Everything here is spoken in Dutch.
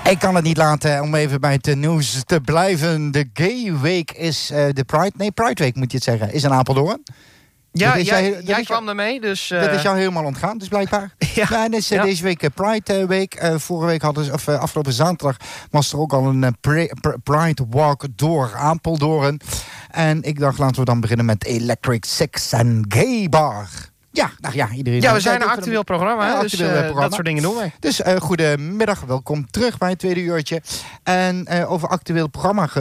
Ik kan het niet laten om even bij het nieuws te blijven. De Gay Week is de Pride... Nee, Pride Week moet je het zeggen. Is in Apeldoorn. Ja, jij kwam ermee, dus... Dat is jou helemaal ontgaan, dus blijkbaar. Ja, en is deze week Pride Week. Vorige week afgelopen zaterdag was er ook al een Pride Walk door Apeldoorn. En ik dacht, laten we dan beginnen met Electric Six en Gay Bar. Ja, nou ja, iedereen... Ja, we zijn een actueel programma, dus programma. dat soort dingen doen wij. Dus goedemiddag, welkom terug bij het tweede uurtje. En over actueel programma